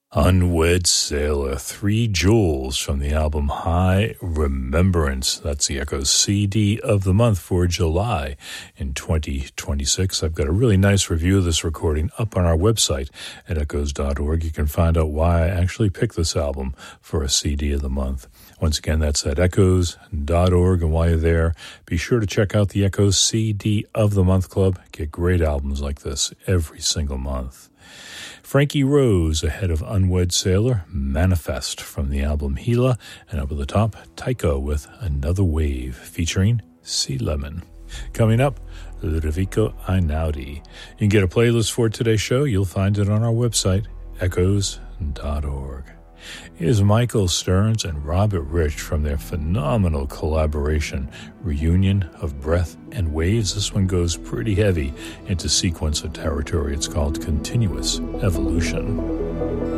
Unwed Sailor, 3 Jewels from the album High Remembrance. That's the Echoes CD of the month for July in 2026. I've got a really nice review of this recording up on our website at echoes.org. You can find out why I actually picked this album for a CD of the month. Once again, that's at echoes.org. And while you're there, be sure to check out the Echoes CD of the Month Club. Get great albums like this every single month. Frankie Rose ahead of Unwed Sailor, Manifest from the album Gila, and up at the top, Tycho with Another Wave featuring Sea Lemon. Coming up, Ludovico Einaudi. You can get a playlist for today's show. You'll find it on our website, echoes.org. Here's Michael Stearns and Robert Rich from their phenomenal collaboration, Reunion of Breath and Waves. This one goes pretty heavy into sequence of territory. It's called Continuous Evolution.